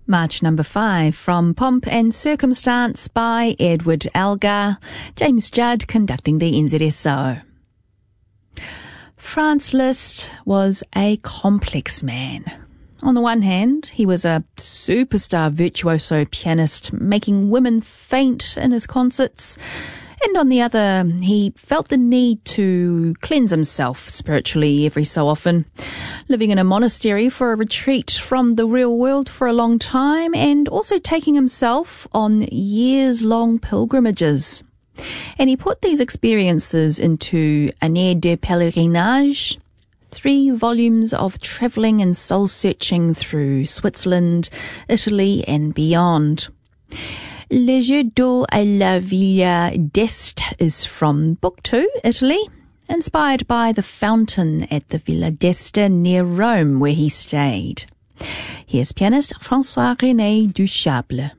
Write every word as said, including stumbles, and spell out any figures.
March number five from Pomp and Circumstance by Edward Elgar, James Judd conducting the N Z S O. Franz Liszt was a complex man. On the one hand, he was a superstar virtuoso pianist making women faint in his concerts. And on the other, he felt the need to cleanse himself spiritually every so often, living in a monastery for a retreat from the real world for a long time and also taking himself on years-long pilgrimages. And he put these experiences into Année de Pèlerinage, three volumes of travelling and soul-searching through Switzerland, Italy and beyond. Le Jeu d'eau à la Villa d'Este is from Book two, Italy, inspired by the fountain at the Villa d'Este near Rome where he stayed. Here's pianist François-René Duchâble.